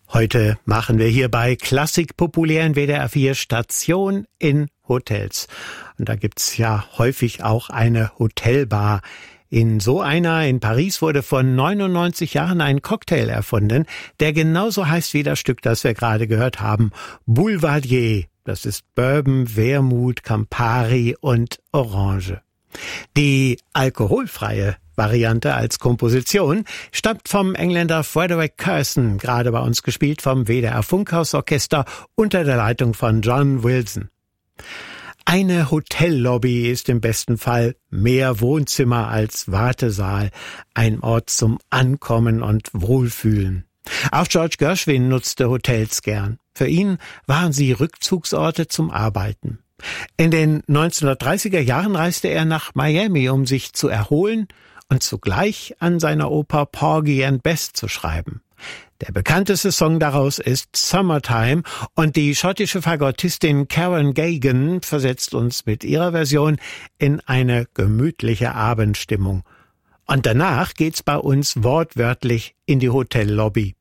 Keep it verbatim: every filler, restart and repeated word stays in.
Heute machen wir hier bei Klassik populär in W D R vier Station in Hotels. Und da gibt's ja häufig auch eine Hotelbar. In so einer in Paris wurde vor neunundneunzig Jahren ein Cocktail erfunden, der genauso heißt wie das Stück, das wir gerade gehört haben. Boulevardier. Das ist Bourbon, Wermut, Campari und Orange. Die alkoholfreie Variante als Komposition stammt vom Engländer Frederick Curson, gerade bei uns gespielt vom W D R Funkhausorchester unter der Leitung von John Wilson. Eine Hotellobby ist im besten Fall mehr Wohnzimmer als Wartesaal, ein Ort zum Ankommen und Wohlfühlen. Auch George Gershwin nutzte Hotels gern. Für ihn waren sie Rückzugsorte zum Arbeiten. In den neunzehnhundertdreißiger Jahren reiste er nach Miami, um sich zu erholen und zugleich an seiner Oper Porgy and Bess zu schreiben. Der bekannteste Song daraus ist Summertime und die schottische Fagottistin Karen Gagan versetzt uns mit ihrer Version in eine gemütliche Abendstimmung. Und danach geht's bei uns wortwörtlich in die Hotellobby.